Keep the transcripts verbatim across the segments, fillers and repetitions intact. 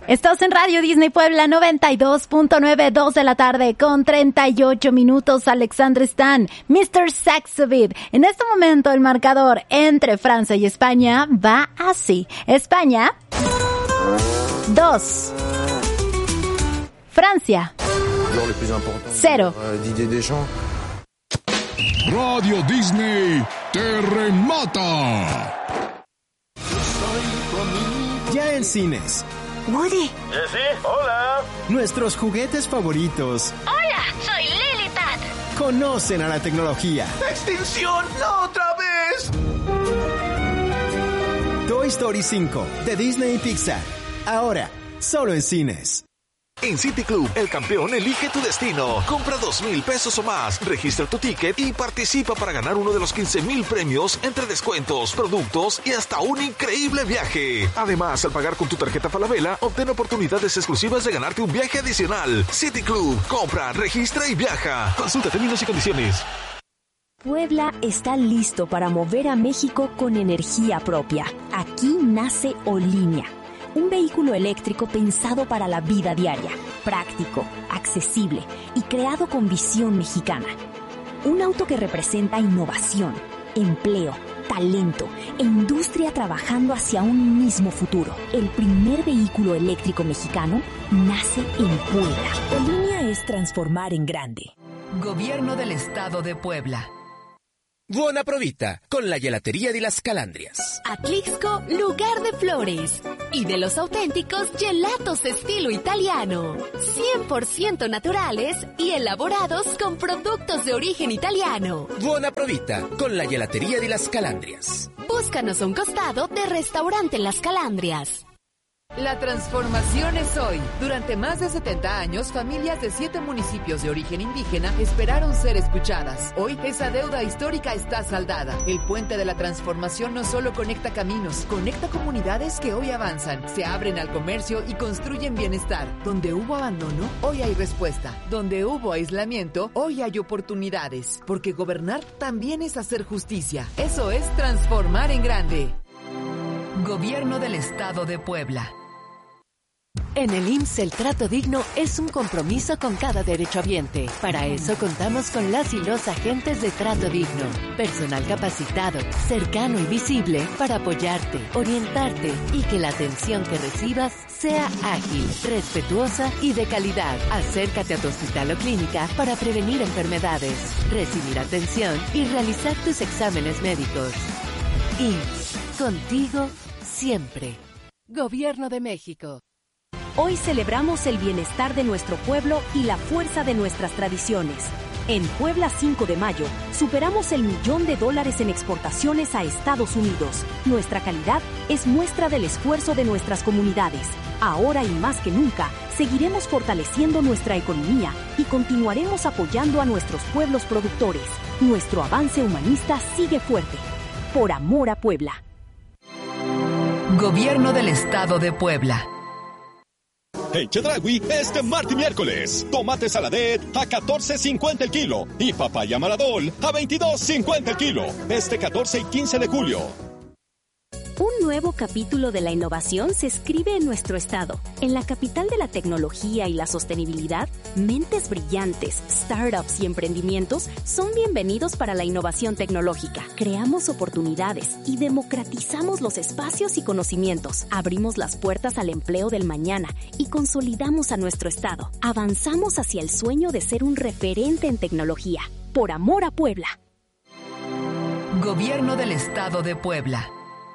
Estás en Radio Disney Puebla noventa y dos punto nueve, dos de la tarde con treinta y ocho minutos. Alexandre Stan, mister Saxovid. En este momento el marcador entre Francia y España va así. España, dos. Francia, cero. Radio Disney te remata. Ya en cines. Woody. ¿Jessy? Hola. Nuestros juguetes favoritos. Hola, soy Lily Pad. Conocen a la tecnología. ¡Extinción! ¡No otra vez! Toy Story cinco, de Disney y Pixar. Ahora, solo en cines. En City Club, el campeón elige tu destino. Compra dos mil pesos o más, registra tu ticket y participa para ganar uno de los quince mil premios entre descuentos, productos y hasta un increíble viaje. Además, al pagar con tu tarjeta Falabella, obtén oportunidades exclusivas de ganarte un viaje adicional. City Club, compra, registra y viaja. Consulta términos y condiciones. Puebla está listo para mover a México con energía propia. Aquí nace Olinia. Un vehículo eléctrico pensado para la vida diaria, práctico, accesible y creado con visión mexicana. Un auto que representa innovación, empleo, talento e industria trabajando hacia un mismo futuro. El primer vehículo eléctrico mexicano nace en Puebla. Olinia es transformar en grande. Gobierno del Estado de Puebla. Buona provita con la gelatería de las Calandrias. Atlixco, lugar de flores y de los auténticos gelatos estilo italiano. cien por ciento naturales y elaborados con productos de origen italiano. Buona provita con la gelatería de las Calandrias. Búscanos a un costado de Restaurante Las Calandrias. La transformación es hoy. Durante más de setenta años, familias de siete municipios de origen indígena esperaron ser escuchadas. Hoy, esa deuda histórica está saldada. El puente de la transformación no solo conecta caminos, conecta comunidades que hoy avanzan, se abren al comercio y construyen bienestar. Donde hubo abandono, hoy hay respuesta. Donde hubo aislamiento, hoy hay oportunidades. Porque gobernar también es hacer justicia. Eso es transformar en grande. Gobierno del Estado de Puebla. En el I M S S el trato digno es un compromiso con cada derechohabiente. Para eso contamos con las y los agentes de trato digno. Personal capacitado, cercano y visible para apoyarte, orientarte y que la atención que recibas sea ágil, respetuosa y de calidad. Acércate a tu hospital o clínica para prevenir enfermedades, recibir atención y realizar tus exámenes médicos. I M S S, contigo siempre. Gobierno de México. Hoy celebramos el bienestar de nuestro pueblo y la fuerza de nuestras tradiciones. En Puebla cinco de mayo, superamos el millón de dólares en exportaciones a Estados Unidos. Nuestra calidad es muestra del esfuerzo de nuestras comunidades. Ahora y más que nunca, seguiremos fortaleciendo nuestra economía y continuaremos apoyando a nuestros pueblos productores. Nuestro avance humanista sigue fuerte. Por amor a Puebla. Gobierno del Estado de Puebla. En Chedraui, este martes y miércoles, tomate saladet a catorce cincuenta el kilo y papaya maradol a veintidós cincuenta el kilo. Este catorce y quince de julio. Un nuevo capítulo de la innovación se escribe en nuestro estado. En la capital de la tecnología y la sostenibilidad, mentes brillantes, startups y emprendimientos son bienvenidos para la innovación tecnológica. Creamos oportunidades y democratizamos los espacios y conocimientos. Abrimos las puertas al empleo del mañana y consolidamos a nuestro estado. Avanzamos hacia el sueño de ser un referente en tecnología. Por amor a Puebla. Gobierno del Estado de Puebla.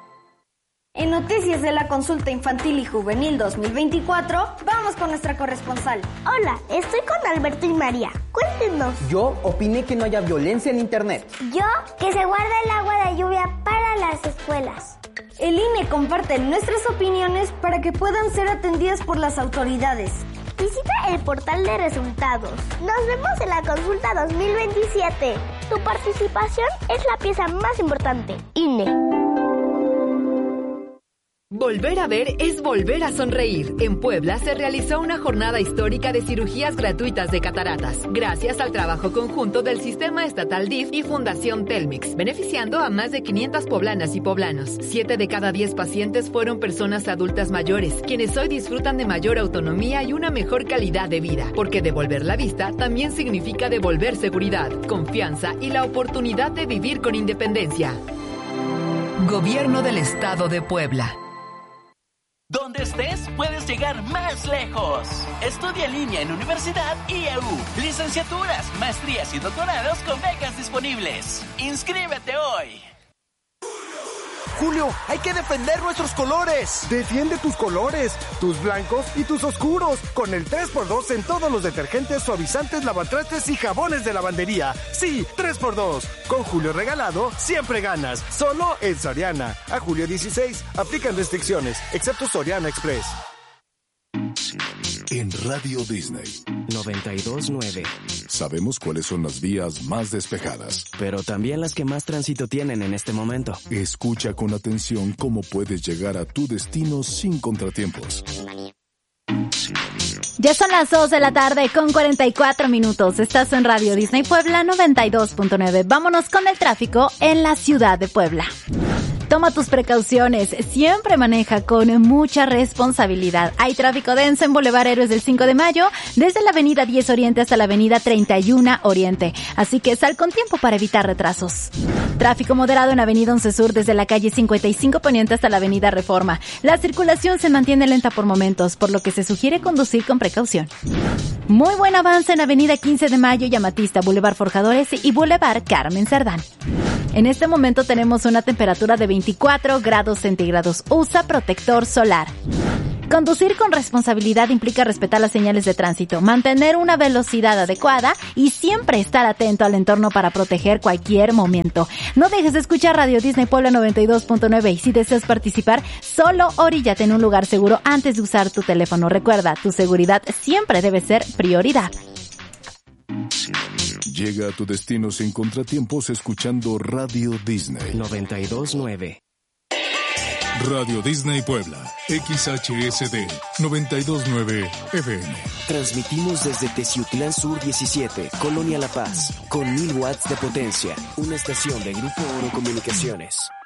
En Noticias de la Consulta Infantil y Juvenil dos mil veinticuatro, vamos con nuestra corresponsal. Hola, estoy con Alberto y María. Cuéntenos. Yo opiné que no haya violencia en Internet. Yo, que se guarde el agua de lluvia para las escuelas. El I N E comparte nuestras opiniones para que puedan ser atendidas por las autoridades. Visita el portal de resultados. Nos vemos en la Consulta dos mil veintisiete. Tu participación es la pieza más importante. I N E. Volver a ver es volver a sonreír. En Puebla se realizó una jornada histórica de cirugías gratuitas de cataratas, gracias al trabajo conjunto del Sistema Estatal D I F y Fundación Telmex, beneficiando a más de quinientas poblanas y poblanos. Siete de cada diez pacientes fueron personas adultas mayores, quienes hoy disfrutan de mayor autonomía y una mejor calidad de vida, porque devolver la vista también significa devolver seguridad, confianza y la oportunidad de vivir con independencia. Gobierno del Estado de Puebla. Donde estés, puedes llegar más lejos. Estudia en línea en Universidad I E U. Licenciaturas, maestrías y doctorados con becas disponibles. ¡Inscríbete hoy! Julio, hay que defender nuestros colores. Defiende tus colores, tus blancos y tus oscuros, con el tres por dos en todos los detergentes, suavizantes, lavatrastes y jabones de lavandería. Sí, tres por dos. Con Julio regalado, siempre ganas. Solo en Soriana. A julio dieciséis, aplican restricciones, excepto Soriana Express. En Radio Disney noventa y dos punto nueve. Sabemos cuáles son las vías más despejadas, pero también las que más tránsito tienen en este momento. Escucha con atención cómo puedes llegar a tu destino sin contratiempos. Ya son las dos de la tarde con cuarenta y cuatro minutos. Estás en Radio Disney Puebla noventa y dos punto nueve. Vámonos con el tráfico en la ciudad de Puebla. Toma tus precauciones, siempre maneja con mucha responsabilidad. Hay tráfico denso en Boulevard Héroes del cinco de mayo, desde la avenida diez Oriente hasta la avenida treinta y uno Oriente. Así que sal con tiempo para evitar retrasos. Tráfico moderado en avenida once Sur desde la calle cincuenta y cinco Poniente hasta la avenida Reforma. La circulación se mantiene lenta por momentos, por lo que se sugiere conducir con precaución. Muy buen avance en avenida quince de mayo y Amatista, Boulevard Forjadores y Boulevard Carmen Cerdán. En este momento tenemos una temperatura de veinticuatro grados centígrados. Usa protector solar. Conducir con responsabilidad implica respetar las señales de tránsito, mantener una velocidad adecuada y siempre estar atento al entorno para proteger cualquier momento. No dejes de escuchar Radio Disney Puebla noventa y dos punto nueve y si deseas participar, solo oríllate en un lugar seguro antes de usar tu teléfono. Recuerda, tu seguridad siempre debe ser prioridad. Llega a tu destino sin contratiempos escuchando Radio Disney noventa y dos punto nueve. Radio Disney Puebla, X H S D noventa y dos punto nueve F M. Transmitimos desde Teciutlán Sur diecisiete, Colonia La Paz, con mil watts de potencia. Una estación de Grupo Oro Comunicaciones.